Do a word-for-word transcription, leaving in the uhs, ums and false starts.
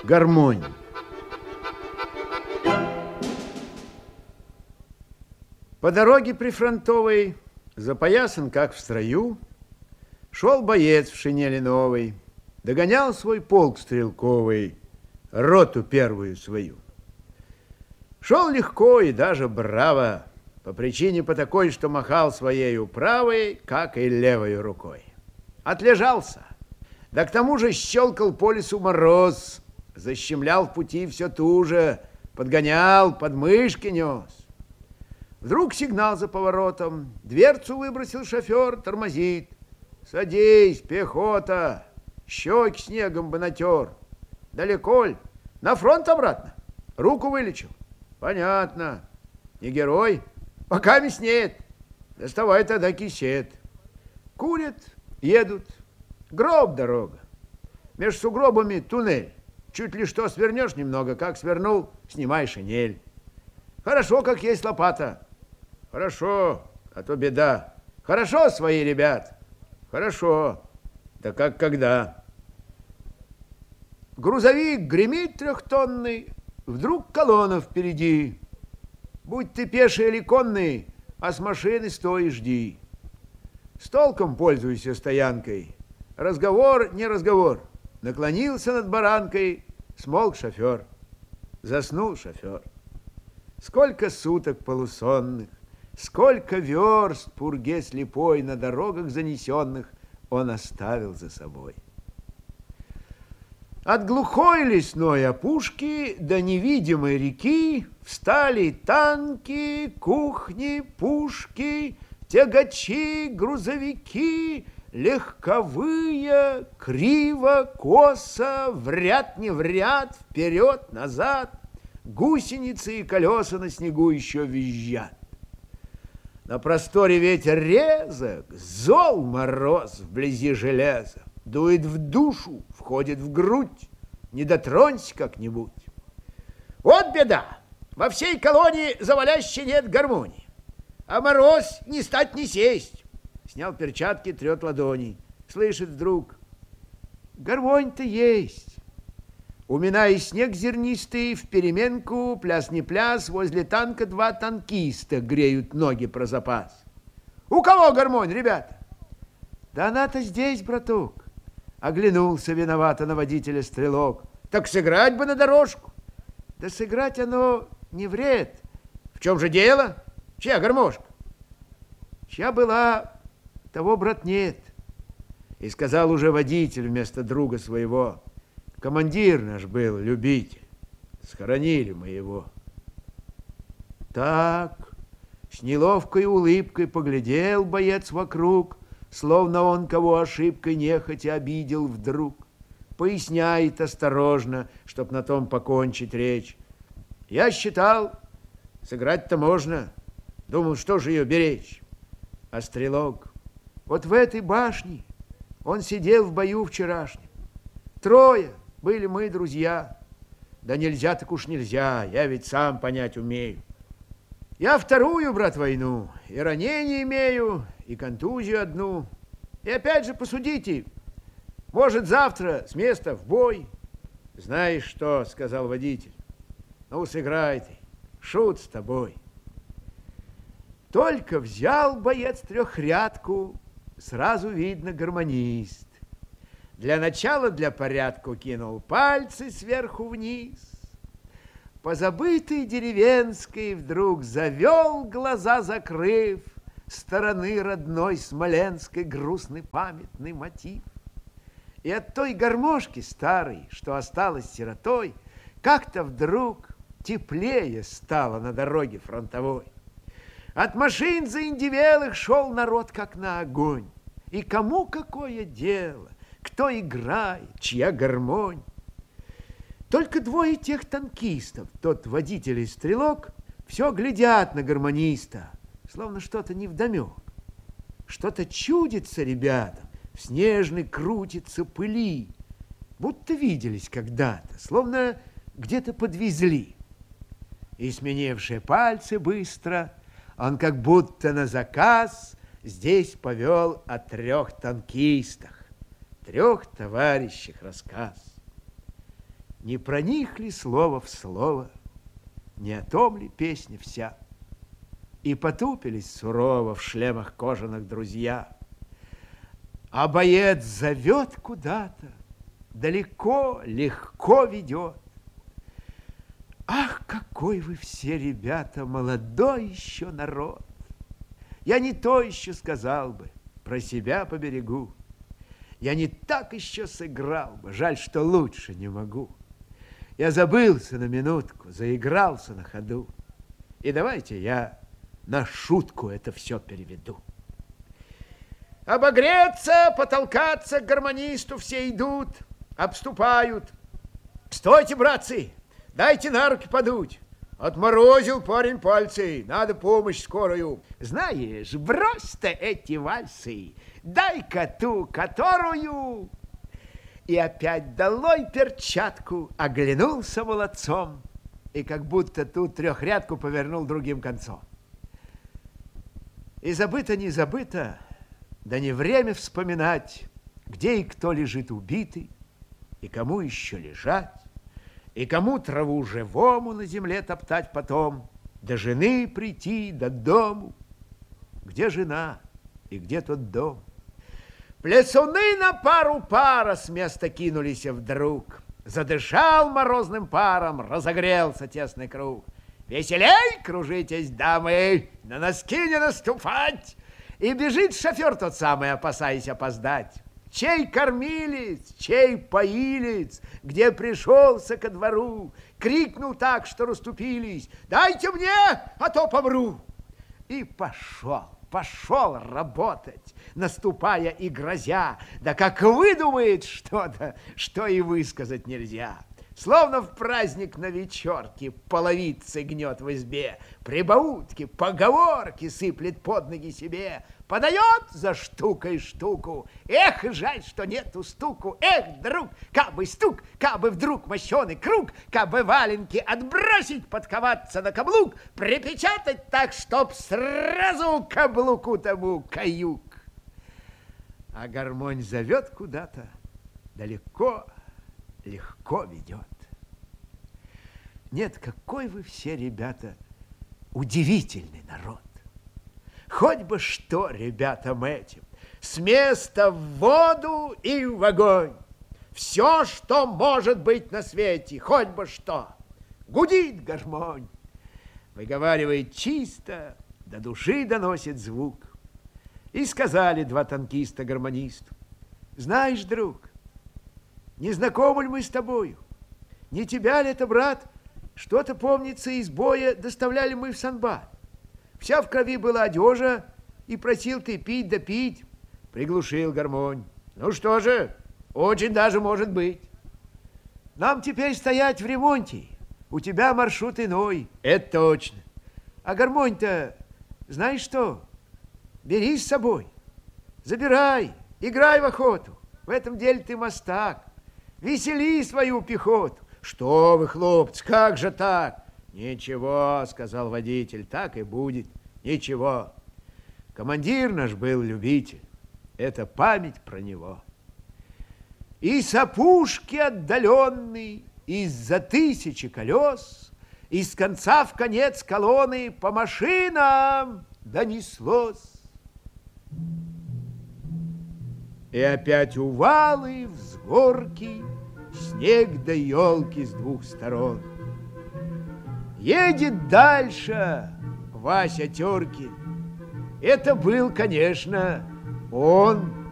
Гармонь. По дороге прифронтовой, запоясан, как в строю, шел боец в шинели новой, догонял свой полк стрелковый, роту первую свою. Шел легко и даже браво, по причине по такой, что махал своею правой, как и левой рукой. Отлежался, да к тому же щелкал по лесу мороз, защемлял в пути все туже, подгонял, подмышки нес. Вдруг сигнал за поворотом, дверцу выбросил шофер, тормозит. Садись, пехота, щеки снегом бы натер. Далеко ль? На фронт обратно? Руку вылечил? Понятно. Не герой? Пока мяснеет. Доставай тогда кисет. Курят, едут. Гроб дорога. Между сугробами туннель. Чуть ли что свернешь немного, как свернул, снимай шинель. Хорошо, как есть лопата. Хорошо, а то беда. Хорошо свои ребят. Хорошо. Да как когда? Грузовик гремит трехтонный, вдруг колонна впереди. Будь ты пеший или конный, а с машины стой и жди. С толком пользуйся стоянкой. Разговор не разговор. Наклонился над баранкой, смолк шофер. Заснул шофер. Сколько суток полусонных, сколько верст пурге слепой на дорогах занесенных он оставил за собой. От глухой лесной опушки до невидимой реки встали танки, кухни, пушки, тягачи, грузовики, легковые, криво, косо, в ряд не в ряд, вперед, назад. Гусеницы и колеса на снегу еще визжат. На просторе ветер резок, зол мороз вблизи железа. Дует в душу, входит в грудь. Не дотронься как-нибудь. Вот беда! Во всей колонии завалящей нет гармонии. А мороз не стать не сесть. Снял перчатки, трет ладони. Слышит вдруг: гармонь-то есть. Уминая снег зернистый, в переменку, пляс не пляс, возле танка два танкиста греют ноги про запас. У кого гармонь, ребята? Да она-то здесь, браток. Оглянулся виновато на водителя стрелок. Так сыграть бы на дорожку. Да сыграть оно не вред. В чем же дело? Чья гармошка? Чья была, того, брат, нет. И сказал уже водитель вместо друга своего: командир наш был, любитель. Схоронили мы его. Так, с неловкой улыбкой поглядел боец вокруг, словно он кого ошибкой нехотя обидел вдруг. Поясняет осторожно, чтоб на том покончить речь. Я считал, сыграть-то можно. Думал, что же ее беречь. А стрелок: вот в этой башне он сидел в бою вчерашнем. Трое были мы друзья. Да нельзя так уж нельзя, я ведь сам понять умею. Я вторую, брат, войну, и ранение имею, и контузию одну. И опять же посудите, может, завтра с места в бой. Знаешь что, сказал водитель, ну, сыграй ты, шут с тобой. Только взял боец трехрядку, сразу видно гармонист. Для начала, для порядку кинул пальцы сверху вниз. По забытой деревенской вдруг завел, глаза закрыв, стороны родной смоленской грустный памятный мотив. И от той гармошки старой, что осталась сиротой, как-то вдруг теплее стало на дороге фронтовой. От машин заиндевелых шел народ, как на огонь. И кому какое дело, кто играет, чья гармонь. Только двое тех танкистов, тот водитель и стрелок, все глядят на гармониста, словно что-то невдомек. Что-то чудится ребятам, в снежной крутится пыли, будто виделись когда-то, словно где-то подвезли. И сменившие пальцы быстро, он как будто на заказ здесь повел о трех танкистах, трех товарищах рассказ. Не про них ли слово в слово, не о том ли песня вся? И потупились сурово в шлемах кожаных друзья. А боец зовет куда-то, далеко, легко ведет. Ах, какой вы все, ребята, молодой еще народ! Я не то еще сказал бы, про себя поберегу. Я не так еще сыграл бы, жаль, что лучше не могу. Я забылся на минутку, заигрался на ходу. И давайте я на шутку это все переведу. Обогреться, потолкаться к гармонисту все идут, обступают. Стойте, братцы, дайте на руки подуть. Отморозил парень пальцы, надо помощь скорую. Знаешь, брось-то эти вальсы, дай-ка ту, которую... И опять долой перчатку, оглянулся молодцом и как будто ту трехрядку повернул другим концом. И забыто не забыто, да не время вспоминать, где и кто лежит убитый, и кому еще лежать, и кому траву живому на земле топтать потом, до жены прийти, до дому. Где жена и где тот дом? Плясуны на пару пара с места кинулись вдруг. Задышал морозным паром, разогрелся тесный круг. Веселей кружитесь, дамы, на носки не наступать. И бежит шофер тот самый, опасаясь опоздать. Чей кормилец, чей поилец, где пришелся ко двору, крикнул так, что расступились: «Дайте мне, а то помру!» И пошел, пошел работать, наступая и грозя, да как выдумает что-то, что и высказать нельзя. Словно в праздник на вечерке половицы гнет в избе, прибаутки, поговорки сыплет под ноги себе, подает за штукой штуку. Эх, жаль, что нету стуку. Эх, друг, кабы стук, кабы вдруг мощеный круг, кабы валенки отбросить, подковаться на каблук, припечатать так, чтоб сразу каблуку тому каюк. А гармонь зовет куда-то, далеко, легко ведет. Нет, какой вы все, ребята, удивительный народ. Хоть бы что ребятам этим, с места в воду и в огонь. Все, что может быть на свете, хоть бы что. Гудит гармонь, выговаривает чисто, до души доносит звук. И сказали два танкиста гармонисту: знаешь, друг, не знакомы ли мы с тобою? Не тебя ли это, брат? Что-то, помнится, из боя доставляли мы в Санбат. Вся в крови была одежа, и просил ты пить да пить. Приглушил гармонь. Ну что же, очень даже может быть. Нам теперь стоять в ремонте. У тебя маршрут иной. Это точно. А гармонь-то, знаешь что? Бери с собой. Забирай, играй в охоту. В этом деле ты мастак. Весели свою пехоту. Что вы, хлопцы, как же так? Ничего, сказал водитель, так и будет. Ничего. Командир наш был любитель. Это память про него. И с опушки отдаленный, из-за тысячи колес, из конца в конец колонны по машинам донеслось. И опять увалы, взгорки, снег да елки с двух сторон. Едет дальше Вася Теркин. Это был, конечно, он.